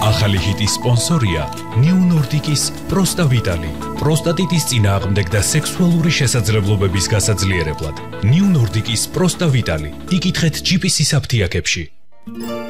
ახალი ჰიტის სპონსორია New Nordic-ის Prosta Vitali. პროსტატიტის წინააღმდეგ და სექსუალური შესაძლებლობების გასაძლიერებლად. New Nordic-ის Prosta Vitali. იკითხეთ GPS-ის აფთიაქებში.